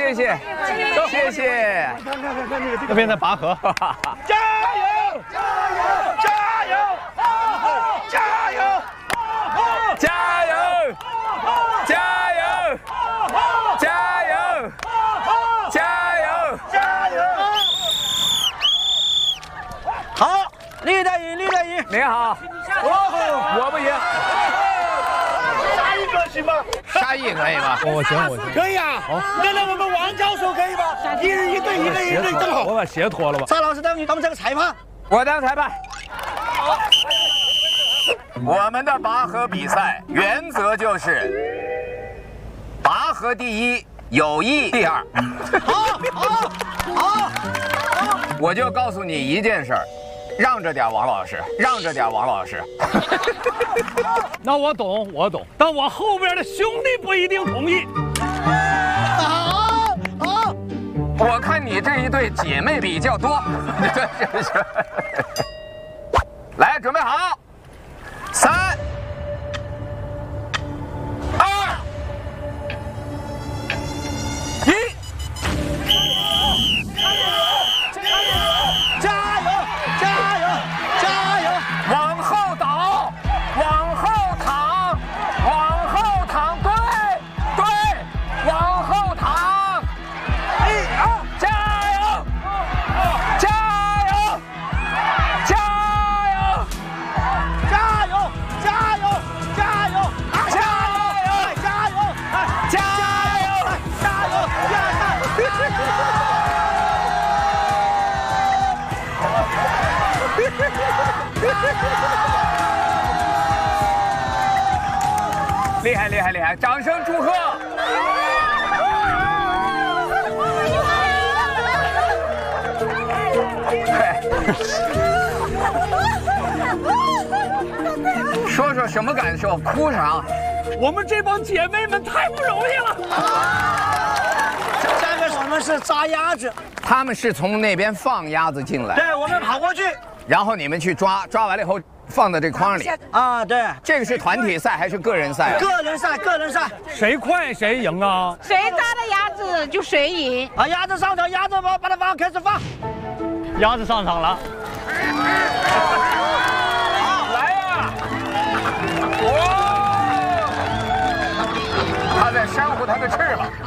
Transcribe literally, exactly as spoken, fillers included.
谢谢，谢谢。 这边的拔河， 加油！加油！加油！加油！ 加油！加油！加油！加油！ 加油！好，李德赢，李德赢。 你好， 哦， 我不赢。 杀一个行吗？ 杀一可以吗？ 我行我行。 可以啊。好，那那我们王教授可以吗？一人一队，一人一队正好。 我把鞋脱了吧。 沙老师当你当这个裁判。 我当裁判。我们的拔河比赛原则就是拔河第一，友谊第二。 好，好，好。 我就告诉你一件事儿，让着点王老师，让着点王老师。 那我懂，我懂，但我后边的兄弟不一定同意。 好，好。 我看你这一对姐妹比较多。来，准备好，三、二、一。 加油！加油！加油！ 往后倒，往后躺，往后躺，对对，往后躺。一二，加油！加油！加油！ 加油！加油！加油！ 加油！ 加油！ 加油！ 加油！ 厉害厉害厉害！掌声祝贺！说说什么感受？哭啥？ 我们这帮姐妹们太不容易了。 下面我们是扎鸭子， 他们是从那边放鸭子进来， 对，我们跑过去。 然后你们去抓，抓完了以后放在这筐里。 啊，对， 这个是团体赛还是个人赛？ 个人赛，个人赛。 谁快谁赢啊！ 谁抓的鸭子就谁赢。 啊，鸭子上场，鸭子把把它放，开始放。 鸭子上场了。 来呀！哇！它在扇呼它的翅膀。